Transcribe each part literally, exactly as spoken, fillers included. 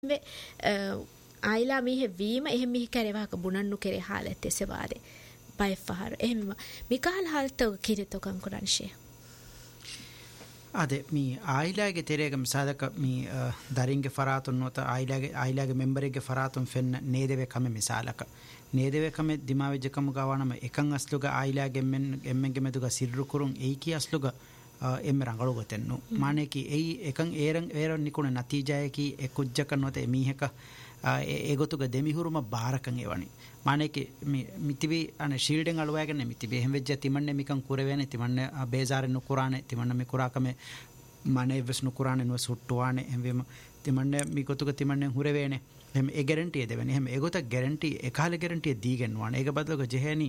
ආයිලා මිහ වීම එහෙම මිහ කරේවාක බුණන්නු කරේ حالت එසවාදේ බය ෆහර එහෙම මිකහල් حالتව කිරිතෝකම් කරන්ෂේ ಅದೇ ಮೀ ಆಯಿಲಾಗೆ ತೆರೆಗ ಮಿಸಾದಕ ಮೀ ದರಿಂಗೆ ಫರಾತುನ್ ನೋತ ಆಯಿಲಾಗೆ ಆಯಿಲಾಗೆ ಮೆಂಬರಿಗೆ ಫರಾತುನ್ ಫೆನ್ನ ನೇದೆವೆ ಕಮೆ ಮಿಸಾಲಕ ನೇದೆವೆ ಕಮೆ ದಿಮಾವೆಜ ಕಮು ಗವಾನಮ ಎಕಂ ಅಸ್ಲುಗ ಆಯಿಲಾಗೆ ಮೆನ್ ಎಮ್ಮೆಂಗೆ ಮೆದುಗ ಸಿರ್ರು ಕುರುಂ ಏಕಿ ಅಸ್ಲುಗ ಎಮ್ಮೆ ರಂಗಳು ಗೊತೆನ್ನು ಮಾನೇಕಿ ಏಯಿ ಎಕಂ ಏರಂ ಏರನ್ ನಿಕುಣ ನತೀಜಾಯಕಿ ಎ ಕುಜ್ಜಕ ನೋತ ಮೀಹಕ ඒගොතුග දෙමිහුරුම බාරකන් එවනි මානේකි මිතිවි අන ශීල්ඩෙන් අලුවෑගෙන මිතිවි එහෙම වෙච්ච තිමන්නේ මිකන් කුරවෑනේ තිමන්නේ බේසාරෙන් නුකුරානේ තිමන්නේ මේ කුරාකමේ මනේ වෙස් නුකුරානේ නුව සුට්ටුවානේ එහෙම තිමන්නේ මිගොතුග තිමන්නේ හුරවෑනේ එහෙම ඒ ගැරන්ටි දෙවනේ එහෙම ඒගොත ගැරන්ටි ඒකාල ගැරන්ටි දීගෙන වань ඒක බදලක ජෙහෙනි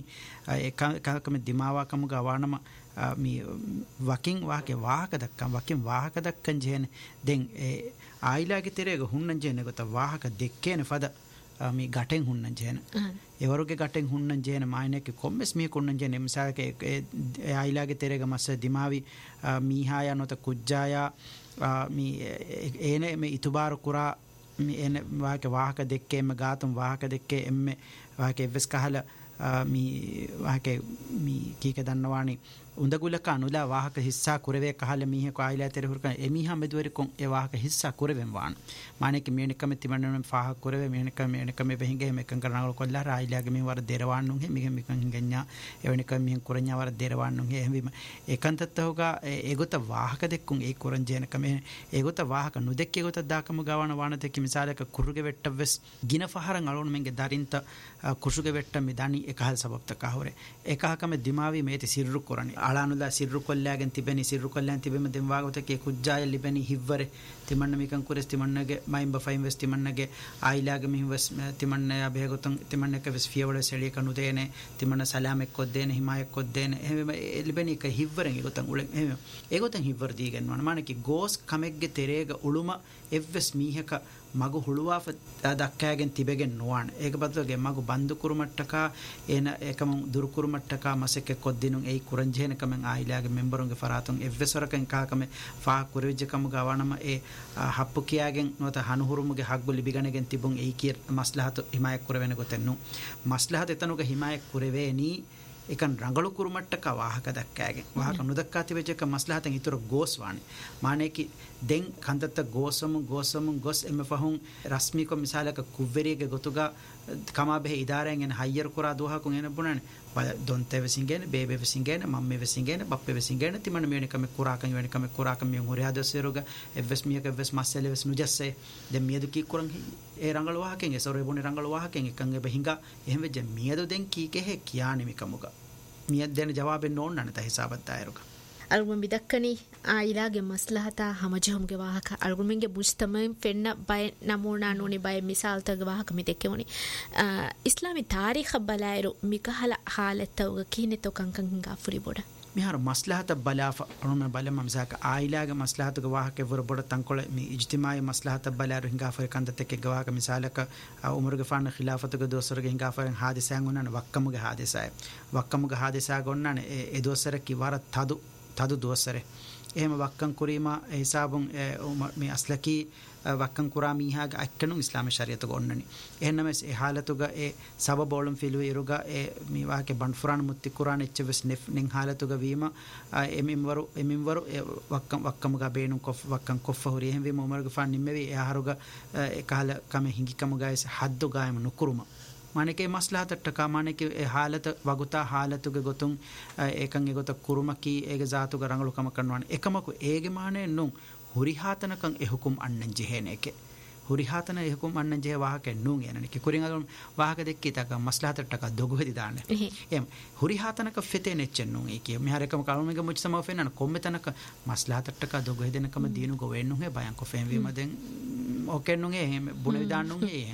ඒකකම දිමාවාකම ගවානම මේ වකින් වාහකේ වාහක දක්කම් වකින් වාහක දක්කන් ජෙහෙන දැන් ඒ ආයිලාගේ තෙරේක හුන්නන් ජෙහෙන ගොත වාහක දෙක්කේන ෆද මේ ගටෙන් හුන්නන් ජෙහෙන ඒ වරුගේ ගටෙන් හුන්නන් ජෙහෙන මායිනේක කොම්මස් මේ කුන්නන් ජෙහෙන මිසාලක ඒ ආයිලාගේ තෙරේක මස්ස දිමාවි මීහාය නොත කුජ්ජායා මේ ඒනේ මේ ඉතුබාර කුරා මේ එන වාහක වාහක දෙක්කේම ගාතුම් වාහක දෙක්කේ එම්මේ වාහක එවස් කහල මේ වාහක මේ කීක දන්නවානි උඳගුලක අනුලා වාහක හිස්සා කුරවේ කහල මීහ කායිලා තෙර හුරකන් එමිහා මෙදුවරි කොන් ඒ වාහක හිස්සා කුරවෙන් වාන මානෙක මේනිකම තිමන්නන ෆාහ කුරවේ මේනිකම මේනිකම බෙහිගේ මේකන් කරනවල කොල්ලා රායිලාගේ මේ වර දෙරවාන්නුන් හේ මිගෙ මිකන් හිඟඤ්ඤා එවනිකම මිහ කුරඤ්ඤා වර දෙරවාන්නුන් හේ එහෙම ඒකන්තත් හොගා ඒගොත වාහක දෙක්කුන් ඒ කුරන් ජේනකම ඒගොත වාහක නුදෙක් ඒගොත දාකම ගවන වාන දෙක මිසාලක කුරුගේ වෙට්ටවස් ගින ෆහරන් අලොන් මෙන්ගේ දරින්ත කුසුගේ වෙට්ට මිදානි එකහල් සබබ්ත කහවරේ එකහකම දිමාවි මේති සිර්රු කරණි අලානුලා සිර්රු කොල්ලාගෙන් තිබෙනි සිර්රු කොල්ලන් තිබෙම දෙම් වාගොතකේ කුජ්ජාය ලිබෙනි හිව්වරේ තිමන්න මිකන් කුරස් තිමන්නගේ මයිම්බ ෆයිම් වෙස් තිමන්නගේ ආයිලාගේ මිහවස් තිමන්න යබේගොතන් තිමන්නක වෙස් ෆියවල සෙලිය කනු දේනේ තිමන්න සලාමෙක් කොද්දේන හිමායක් කොද්දේන එහෙම ලිබෙනි එක හිව්වරෙන් ඒගොතන් උලෙන් එහෙම ඒගොතන් හිව්වර දීගෙන වන මානකි ගෝස් කමෙක්ගේ තෙරේග උළුම එව්වස් මීහක මගු හුළුවාෆ දක්කෑගෙන් තිබෙගෙන් නොවන ඒක බදලගේ මගු බන්දු කුරුමට්ටකා එන එකම දුරු කුරුමට්ටකා මසෙක කොද්දිනුන් ඒ කුරංජේන කමෙන් ආයිලාගේ මෙම්බරුන්ගේ ෆරාතුන් එව්වසරකන් කාකම ෆා කුරවිජ්ජකම ගවනම ඒ හප්පු කියාගෙන් නොත හනුහුරුමුගේ හග්ගු ලිබිගණගෙන් තිබුන් ඒ කිය මස්ලහත හිමායක් කුරවෙන ගොතෙන්නු මස්ලහත එතනුගේ හිමායක් කුරවේනි එකන් රංගලු කුරුමට්ටක වාහක දක්කෑගෙන් වාහක නොදක්කා තිබෙච්ච මස්ලහතෙන් ඉතුරු ගෝස් වානේ මානේකි දෙන් කන්දත්ත ගෝසමු ගෝසමු ගොස් එම ෆහුන් රස්මික මිසාලක කුව්වෙරියගේ ගොතුගා කමා බෙහෙ ඉදාරෙන් එන හයියර් කුරා දුහකුන් එන බුණනේ දොන්තේ වෙසින්ගෙන බේබේ වෙසින්ගෙන මම්මේ වෙසින්ගෙන බප්පේ වෙසින්ගෙන තිමන මේනිකම කුරාකන් වෙනිකම කුරාකන් මිය හොරියාදසෙරුග එවස් මියක එවස් මස්සෙල වෙස් නුජස්සේ දෙම් මියදු කී කුරන් ඒ රංගල වාහකෙන් එසොරේ බුනේ රංගල වාහකෙන් එකන් එබ හිඟා එහෙම වෙජ මියදු දෙන් කී කෙහෙ කියානි මිකමුග මියද දෙන ජවාබෙන් ඕන්න නැත හිසාබත් ආයරුක අල්ගුම මිදක්කනි ආයිලාගේ මස්ලහතා හමජහුම්ගේ වාහක අල්ගුමින්ගේ බුස්තමෙන් ෆෙන්න බය නමෝනා නෝනි බය මිසාල්තගේ වාහක මිදෙක්කෙවනි ඉස්ලාමි තාරීඛ බලායරු මිකහල حالتවග කිනෙතෝ කංකං හිඟා ෆුරි බොඩ මිහාර මස්ලහත බලාෆ අනුම බලම මිසක ආයිලාගේ මස්ලහතගේ වාහක වර බොඩ තංකොල මේ ඉජ්තිමායි මස්ලහත බලාරු හිඟා ෆර කන්දතක ගවාක මිසාලක උමරුගේ ෆාන ඛිලාෆතගේ දොසරගේ හිඟා ෆරන් හාදිසයන් උනන වක්කමුගේ හාදිසය වක්කමුගේ හාදිසා ගොන්නන ඒ දොසර කිවර තදු තදු දොසරේ එහෙම වක්කන් කුරීමා හිසාබුන් මේ අස්ලකී වක්කන් කුරා මීහාගේ අක්කණු ඉස්ලාම ශරියත ගොන්නනි එහෙනම ඒ حالتුග ඒ සබබෝලම් ෆිලුවේ ඉරුග ඒ මේ වාගේ බන්ෆුරාන මුත්ති කුරාන එච්චවස් නෙෆ් නෙන් حالتුග වීම එමින්වරු එමින්වරු වක්කම් වක්කමුග බේනු කොෆ් වක්කන් කොෆ හොරි එහෙම වීම උමරුගේ ෆාන් නිම්මෙවි ඒ හරුග ඒ කාල කම හිඟිකම ගායස හද්දු ගායම නුකුරුම मानेके मसलाहत का मानेके हालत वगुता हालतुगे गोतुं एकं एगोत कुरुमकी एगे जातुगे रंगलु कम करनवाने एकमको एगे माने नु हुरिहातनकं ए हुकुम अण्णं जेहेनेके हुरिहातन ए हुकुम अण्णं जेहे वाहके नु एननेके कुरिंगल वाहक देक्की तक मसलाहत टका दोगु हेदि दाने एम हुरिहातनक फेते नेच्चनु एके मेहर एकम कालुमेगे मुच सम फेनन कोम्मेतनक मसलाहत टका दोगु हेदेनकम दीनु गो वेन्नु हे बयं को फेम वीमदेन ओके नु हे बुने विदानु हे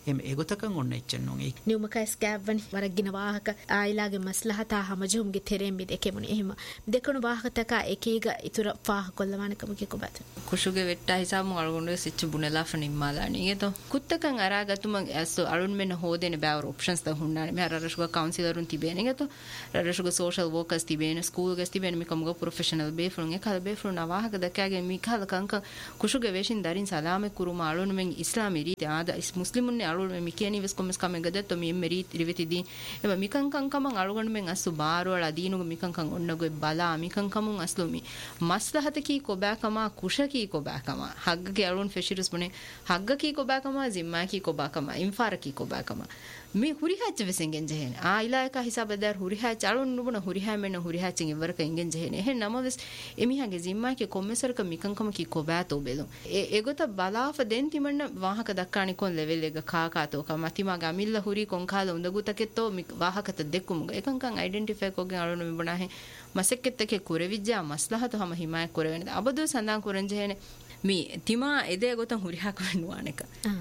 එම එගොතකන් ඔන්න එච්චන්නු ඒ නියුමක ස්කෑබ්වනි වරක්ගෙන වාහක ආයිලාගේ මස්ලහතා හමජුම්ගේ තෙරෙම්බි දෙකෙමුණි එහෙම දෙකණු වාහකතක එකීග ඉතුර වාහ කොල්ලවානකමකි කොබත කුෂුගේ වෙට්ටා හිසාමු අලුගොන්ඩේ සිච්ච බුනෙලා ෆනිම්මාලානි ඒතෝ කුත්තකන් අරාගතුම ඇස්සු අලුන් මෙන්න හෝදෙන බෑවර ඔප්ෂන්ස් ද හුන්නානේ මෙ රරෂුග කවුන්සිලරුන් තිබේන ඒතෝ රරෂුග සෝෂල් වර්කර්ස් තිබේන ස්කූල් ගස් තිබේන මිකමුග ප්‍රොෆෙෂනල් බේෆුන් එකල බේෆුන් අවාහක දකගේ මිකල කංක කුෂුගේ වේෂින් දරින් සලාමෙ කුරුම අලුන් මෙන් ඉස්ලාමී රීති ආද ඉස් මුස්ලිමුන්නේ අලුන් මෙ මිකේනි වෙස් කොමස් කමෙ ගදත්තු මෙ මෙරීත් රිවිතිදී එබ මිකං කං කමං අලුගොන් මෙන් අස්සු බාරවල දීනුග මිකං කං ඔන්නගොයි බලා මිකං කමුන් අස්ලුමි මස්ලහතකී කොබෑකම කුෂකී කොබෑකම හග්ගගේ අලුන් ෆෙෂිරුස් බුනේ හග්ගකී කොබෑකම ಜಿಮ್ಮಾಕී කොබෑකම ඉන්ෆාරකී කොබෑකම මේ හුරිහාච්ච වෙසෙන්ගෙන් ජෙහෙන ආ ඉලායක හිසබදර් හුරිහාච්ච අලුන් නුබුන හුරිහා මෙන්න හුරිහාච්චින් ඉවරක ඉංගෙන් ජෙහෙන එහෙන් නමවස් එමිහාගේ ಜಿಮ್මාකී කොම්මෙසරක මිකංකම කී කොබෑතෝ බෙලු ඒ එගොත බලාෆ දෙන් තිමන්න වාහක දක්කානි කොන් ලෙවල් එක කාකාතෝ කම තිමා ගමිල්ල හුරි කොන් කාල උඳගුතකෙත්තෝ වාහකත දෙක්කුමුග එකංකන් අයිඩෙන්ටිෆයි කොගෙන් අලුන් මිබුනා හේ මසෙක්කෙත්තකේ කුරවිජ්ජා මස්ලහත හම හිමාය කුරවෙනද අබදු සඳන් කුරන් ජෙහෙන මේ තිමා එදේ ගොතන් හුරිහා කරනුවානක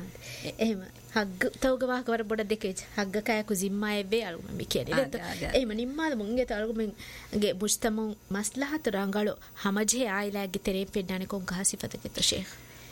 එහෙම හග්ග තවගවාහක වර බොඩ දෙකේ හග්ග කයකු ಜಿಮ್ಮಾය වේ අලුම මි කියන්නේ දත එහෙම නිම්මාද මුංගේ තලුමෙන්ගේ බුස්තමුන් මස්ලහත රංගලෝ හමජේ ආයිලාගේ තෙරේ පෙන්නන්නේ කොන් කහසිපතකෙත ෂේඛ්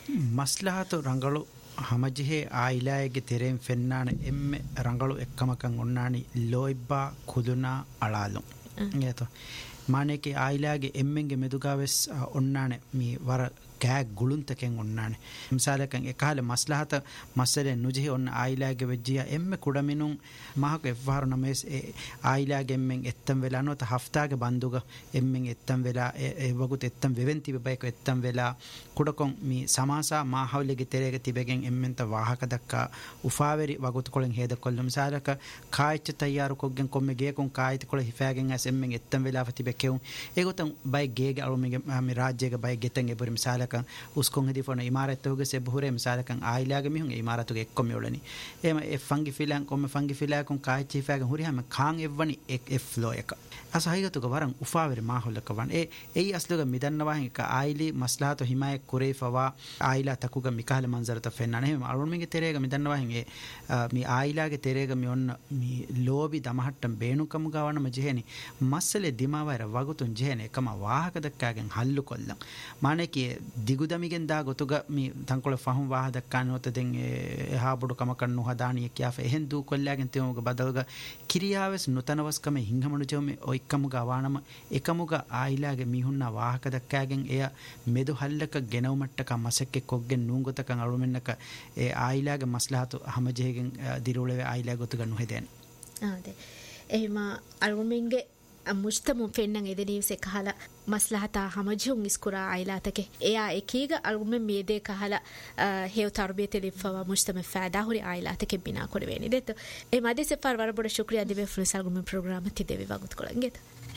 මස්ලහත රංගලෝ ಹಮಜಿಹೆ ಆಯಿಲಾಯಗೆ ತೆರೆಂ ಫೆನ್ನಾನ ಎಮ್ಮೆ ರಂಗಳು ಎಕ್ಕಮಕಂ ಒನ್ನಾನಿ ಲೋಯ್ಬಾ ಕುದುನಾ ಅಳಾಲು ಏತೋ ಮಾನೆಕೆ ಆಯಿಲಾಗೆ ಎಮ್ಮೆಂಗೆ ಮೆದುಗಾವೆಸ್ ಒನ್ನಾನೆ ಮೀ ವರ ಕ್ಯಾಗ್ ಗುಳುಂತಕೆಂ ಒನ್ನಾನೆ ಮಿಸಾಲಕಂ ಎಕಾಲೆ ಮಸ್ಲಹತ ಮಸಲೆ ನುಜಿಹೆ ಒನ್ನ ಆಯಿಲಾಗೆ ವೆಜ್ಜಿಯ ಎಮ್ಮೆ ಕುಡಮಿನುಂ ಮಹಕ ಎಫ್ವಾರು ನಮೇಸ್ ಆಯಿಲಾಗೆ ಎಮ್ಮೆಂ ಎತ್ತಂ ವೆಲಾನೋ ತ ಹಫ್ತಾಗೆ ಬಂದುಗ ಎಮ್ಮೆಂ ಎತ್ತಂ ವೆಲಾ ಎ ವಗುತ್ ಎತ್ತಂ ವೆವೆಂತಿ ಬೈಕ ಎತ್ತಂ ವೆಲಾ ಕುಡಕೊಂ ಮಿ ಸಮಾಸಾ ಮಾಹವಲಿಗೆ ತೆರೆಗೆ ತಿಬೆಗೆಂ ಎಮ್ಮೆಂತ ವಾಹಕ ದಕ್ಕ ಉಫಾವೆರಿ ವಗುತ್ ಕೊಳೆಂ ಹೇದ ಕೊಲ್ಲಂ ಮಿಸಾಲಕ ಕಾಯ್ಚ ತಯ್ಯಾರು ಕೊಗ್ಗೆಂ ಕೊಮ್ಮೆ ಗೇಕೊಂ ಕಾಯ್ತ ಕೊಳೆ ಹಿಫಾಗೆಂ ಅಸ್ ಎಮ್ಮೆಂ ಎತ್ತಂ ವೆಲಾ ಫತಿಬೆಕೆಂ ಎಗೊತಂ ಬೈ ಗೇಗೆ ಅಳುಮಿಗೆ ಮಿ ರಾಜ್ಯಗೆ ಬೈ ಗೆತಂ ಎಬುರಿ ಮಿಸಾಲಕ ಉಸ್ಕೊಂ ಹದಿ ಫೋನ ಇಮಾರತ್ತುಗೆ ಸೆ ಬಹುರೆ ಮಿಸಾಲಕಂ ಆಯಿಲಾಗೆ ಮಿಹುಂ ಇಮಾರತ್ತುಗೆ ಎಕ್ಕೊಮ್ಮೆ ಒಳನಿ ಎಮ ಎ ಫಂಗಿ ಫಿಲಾಂ ಕೊಮ್ಮೆ ಫಂಗಿ ಫಿಲಾಕಂ ಕಾಯ್ಚ ಹಿಫಾಗೆಂ ಹುರಿ ಹಮ ಖಾಂ ಎವ್ವನಿ ಎಕ್ ಎಫ್ ಫ್ಲೋ ಎಕ ಅಸ ಹೈಗತುಗ ವರಂ ಉಫಾವೆರಿ ಮಾಹುಲಕ ವನ್ ಎ ಎಯಿ ಅಸ್ಲುಗ ಮಿದನ್ನವಾ ಹಿಂಕ ಆಯಿಲಿ ಮಸ್ಲಾಹತು ಹಿಮಾಯ ಕುರೈಫವಾ ಆಯಿಲಾ ತಕುಗ ಮಿಕಾಲ ಮಂಜರತ ಫೆನ್ನನೆ ಹೆಮ ಅಳುಮಿಗೆ ತೆರೆಗ ಮಿದನ್ನವಾ ಹಿಂಗೆ ಮಿ ಆಯಿಲಾಗೆ ತೆರೆಗ ಮಿ ಒನ್ನ ಮಿ ಲೋಬಿ ದಮಹಟ್ಟಂ ಬೇಣುಕಮುಗ ವನ ಮಜೆಹನಿ ಮಸ್ಸಲೆ ದಿಮಾವರ ವಗುತುನ್ ಜೆಹನೆ ಕಮ ವಾಹಕ ದಕ್ಕಾಗೆಂ ಹಲ್ಲು ಕೊಲ್ಲಂ ಮಾನೆಕಿ ದಿಗುದಮಿಗೆನ್ ದಾ ಗೊತುಗ ಮಿ ತಂಕೊಳ ಫಹಂ ವಾಹ ದಕ್ಕಾನ ಹೊತದೆಂ ಎಹಾ ಬುಡು ಕಮಕಣ್ಣು ಹದಾನಿಯ ಕ್ಯಾಫ ಎಹೆನ್ ದೂ ಕೊಲ್ಲಾಗೆನ್ ತೆಮುಗ ಬದಲ್ಗ ಕಿರಿಯಾವೆಸ್ ನುತನವಸ್ ಕಮ ಹಿಂಗಮನು ಜೆಮೆ ಒ ಇಕ್ಕಮುಗ ವಾಣಮ ಎಕಮುಗ ಆಯಿಲಾಗೆ ಮಿಹುನ್ನ ವಾಹಕ ದಕ್ಕಾಗೆನ್ ಎಯ ಮೆದು ಹಲ್ಲಕ ಗೆನವು ಮಟ್ಟಕ ಮಸಕ್ಕೆ ಕೊಗ್ಗೆನ್ ನೂಂಗೊತಕಂ ಅಳುಮೆನ್ನಕ ಎ ಆಯಿಲಾಗೆ ಮಸ್ಲಹತು ಹಮಜೆಗೆನ್ ದಿರುಳೆವೆ ಆಯಿಲಾಗೆ ಗೊತುಗ ನುಹೆದೆನ್ ಆದೆ ಎಹಿಮ ಅಳುಮೆಂಗೆ ಮುಜ್ತಮು ಫೆನ್ನಂ ಎದೆನೀವ್ಸೆ ಕಹಲ ಮಸ್ಲಹತಾ ಹಮಜುಂ ಇಸ್ಕುರಾ ಆಯಿಲಾತಕೆ ಎಯಾ ಎಕೀಗ ಅಳುಮೆ ಮೇದೆ ಕಹಲ ಹೇವ್ ತರ್ಬಿಯತೆ ಲಿಫವ ಮುಜ್ತಮ ಫಾದಾ ಹುರಿ ಆಯಿಲಾತಕೆ ಬಿನಾ ಕೊಡವೇನಿ ದೆತ ಎ ಮದೆ ಸೆಫಾರ್ ವರಬಡ ಶುಕ್ರಿಯಾ ದಿವೆ ಫ್ಲುಸ್ ಅಳುಮೆ ಪ್ರೋಗ್ರಾಮ್ ತಿದೆವಿ ವಗುತ್ ಕೊಳಂಗೆತ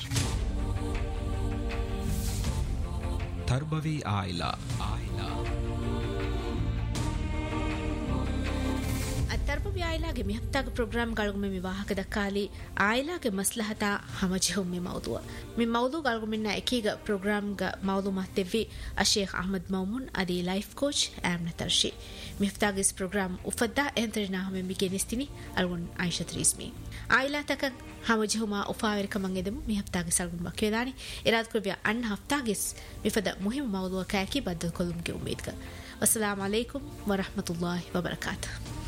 ತರ್ಬವಿ ಆಯಿಲಾ ಆಯಿಲಾ ತರ್ಬವಿ ಆಯಿಲಾಗೆ ಮಿ ಹಫ್ತಾಗ ಪ್ರೋಗ್ರಾಮ್ ಗಳಗುಮೆ ಮಿ ವಾಹಕ ದಕ್ಕಾಲಿ ಆಯಿಲಾಗೆ ಮಸ್ಲಹತಾ ಹಮಜಹುಂ ಮಿ ಮೌದುವ ಮಿ ಮೌದು ಗಳಗುಮಿನ್ನ ಎಕೀಗ ಪ್ರೋಗ್ರಾಮ್ ಗ ಮೌಲೂಮಾತ್ ತೆವ್ವಿ ಅಶೇಖ್ ಅಹಮದ್ ಮೌಮುನ್ ಅದಿ life coach ಆಮ್ನ ತರ್ಶಿ me ಹಫ್ತಾಗ is program ಉಫದ್ದಾ ಎಂತ್ರಿನಾ ಹಮೆ ಮಿ ಗೆನಿಸ್ತಿನಿ ಅಲ್ಗುನ್ ಆಯಿಷತ್ ರಿಸ್ಮಿ ಆಯಿಲಾ ತಕ ಹಮಜಹುಮಾ ಉಫಾವೆರ್ ಕಮಂ ಎದೆಮು ಮಿ ಹಫ್ತಾಗ ಸಲ್ಗುನ್ ಬಕ್ಯದಾನಿ ಇರಾದ್ ಕುರ್ಬಿಯ ಅನ್ ಹಫ್ತಾಗಿಸ್ ಮಿಫದ ಮುಹಿಮ್ ಮೌದುವ ಕಾಕಿ ಬದ್ದಲ್ ಕೊಲುಮ್ಗೆ ಉಮೀದ್ಗ ವಸ್ಸಲಾಮು ಅಲೈಕುಂ ವರಹಮತುಲ್ಲಾಹಿ ವಬರಕಾತುಹು